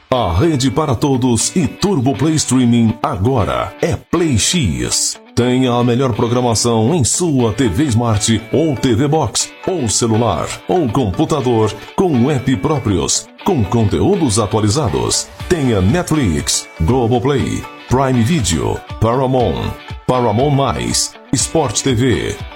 A rede para todos e Turbo Play Streaming agora é PlayX. Tenha a melhor programação em sua TV Smart ou TV Box, ou celular, ou computador, com app próprios, com conteúdos atualizados. Tenha Netflix, Globoplay, Prime Video, Paramount+, Sport TV,